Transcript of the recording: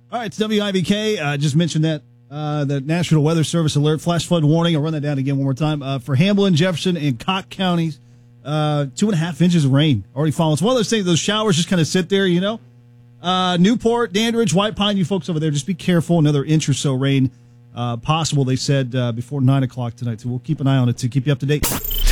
All right, it's WIVK. I just mentioned that the National Weather Service alert, flash flood warning. I'll run that down again one more time. For Hamlin, Jefferson, and Cocke counties, 2.5 inches of rain already fallen. It's one of those things, those showers just kind of sit there, you know. Newport, Dandridge, White Pine, you folks over there, just be careful. Another inch or so rain possible, they said, before 9 o'clock tonight. So we'll keep an eye on it to keep you up to date.